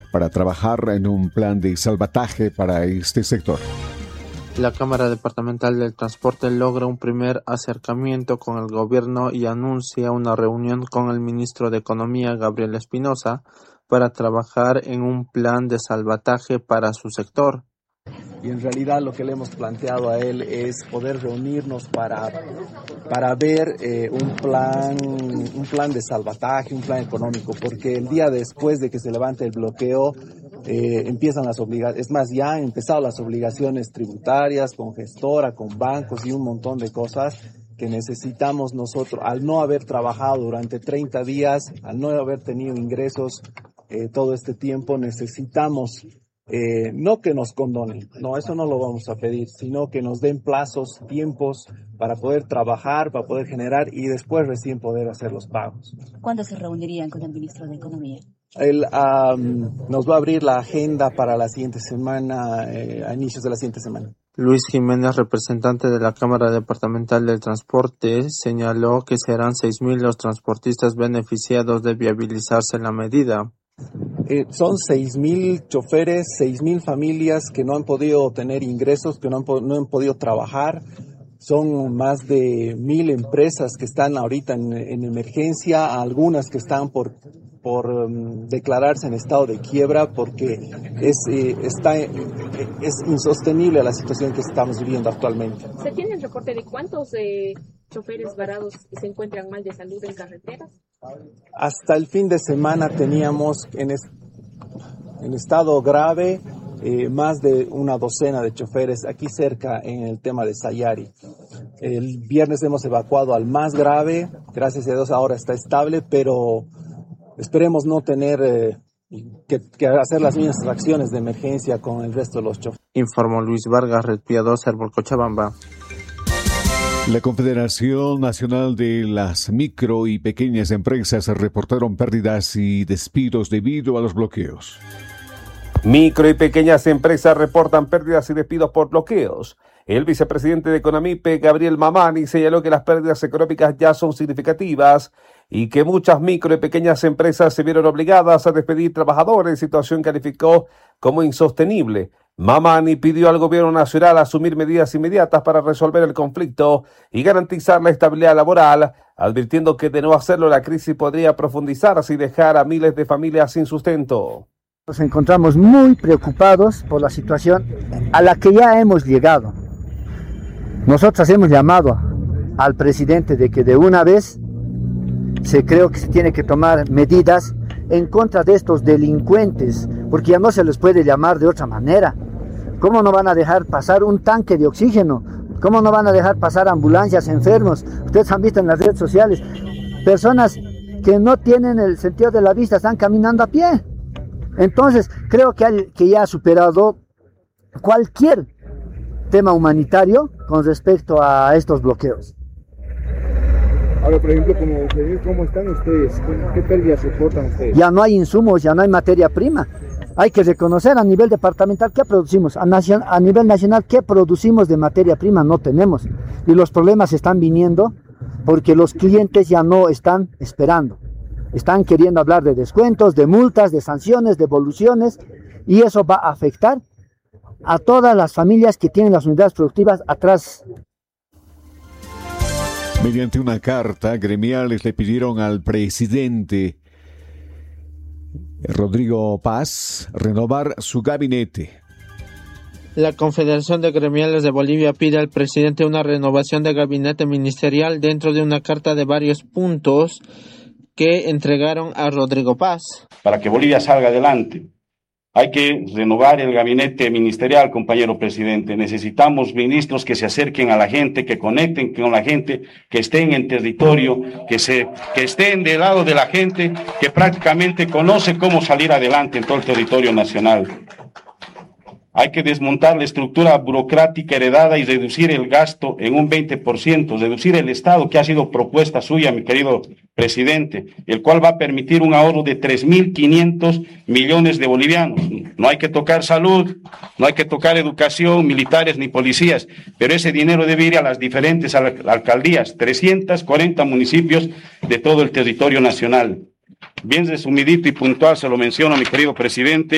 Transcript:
para trabajar en un plan de salvataje para este sector. La Cámara Departamental del Transporte logra un primer acercamiento con el gobierno y anuncia una reunión con el ministro de Economía, Gabriel Espinosa, para trabajar en un plan de salvataje para su sector. Y en realidad lo que le hemos planteado a él es poder reunirnos para ver un plan de salvataje, un plan económico, porque el día después de que se levante el bloqueo empiezan las obligaciones, es más, ya han empezado las obligaciones tributarias con gestora, con bancos y un montón de cosas que necesitamos nosotros, al no haber trabajado durante 30 días, al no haber tenido ingresos todo este tiempo, necesitamos no que nos condonen, no, eso no lo vamos a pedir, sino que nos den plazos, tiempos para poder trabajar, para poder generar y después recién poder hacer los pagos. ¿Cuándo se reunirían con el ministro de Economía? Él nos va a abrir la agenda para la siguiente semana, a inicios de la siguiente semana. Luis Jiménez, representante de la Cámara Departamental del Transporte, señaló que serán 6.000 los transportistas beneficiados de viabilizarse la medida. Son 6.000 choferes, 6.000 familias que no han podido tener ingresos, que no han podido trabajar. Son más de 1.000 empresas que están ahorita en emergencia, algunas que están por declararse en estado de quiebra porque es insostenible la situación que estamos viviendo actualmente. ¿Se tiene el reporte de cuántos choferes varados se encuentran mal de salud en carreteras? Hasta el fin de semana teníamos en estado grave más de una docena de choferes aquí cerca en el tema de Sayari. El viernes hemos evacuado al más grave, gracias a Dios ahora está estable, pero esperemos no tener que hacer las mismas acciones de emergencia con el resto de los choferes. Informó Luis Vargas, Red Piadosa, Herbol Cochabamba. La Confederación Nacional de las Micro y Pequeñas Empresas reportaron pérdidas y despidos debido a los bloqueos. Micro y pequeñas empresas reportan pérdidas y despidos por bloqueos. El vicepresidente de Conamipe, Gabriel Mamani, señaló que las pérdidas económicas ya son significativas y que muchas micro y pequeñas empresas se vieron obligadas a despedir trabajadores, situación que calificó como insostenible. Mamani pidió al gobierno nacional asumir medidas inmediatas para resolver el conflicto y garantizar la estabilidad laboral, advirtiendo que de no hacerlo la crisis podría profundizarse y dejar a miles de familias sin sustento. Nos encontramos muy preocupados por la situación a la que ya hemos llegado. Nosotros hemos llamado al presidente de que de una vez creo que se tiene que tomar medidas en contra de estos delincuentes, porque ya no se les puede llamar de otra manera. ¿Cómo no van a dejar pasar un tanque de oxígeno? ¿Cómo no van a dejar pasar ambulancias, enfermos? Ustedes han visto en las redes sociales personas que no tienen el sentido de la vista, están caminando a pie. Entonces, creo que ya ha superado cualquier tema humanitario con respecto a estos bloqueos. Ahora, por ejemplo, ¿cómo están ustedes? ¿Qué pérdidas reportan ustedes? Ya no hay insumos, ya no hay materia prima. Hay que reconocer a nivel departamental qué producimos, a nivel nacional qué producimos de materia prima no tenemos. Y los problemas están viniendo porque los clientes ya no están esperando. Están queriendo hablar de descuentos, de multas, de sanciones, de devoluciones, y eso va a afectar a todas las familias que tienen las unidades productivas atrás. Mediante una carta, gremiales le pidieron al presidente Rodrigo Paz renovar su gabinete. La Confederación de Gremiales de Bolivia pide al presidente una renovación de gabinete ministerial dentro de una carta de varios puntos que entregaron a Rodrigo Paz. Para que Bolivia salga adelante, hay que renovar el gabinete ministerial, compañero presidente. Necesitamos ministros que se acerquen a la gente, que conecten con la gente, que estén en territorio, que estén del lado de la gente, que prácticamente conoce cómo salir adelante en todo el territorio nacional. Hay que desmontar la estructura burocrática heredada y reducir el gasto en un 20%, reducir el Estado, que ha sido propuesta suya, mi querido presidente, el cual va a permitir un ahorro de 3.500 millones de bolivianos. No hay que tocar salud, no hay que tocar educación, militares ni policías, pero ese dinero debe ir a las diferentes alcaldías, 340 municipios de todo el territorio nacional. Bien resumidito y puntual se lo menciono, mi querido presidente.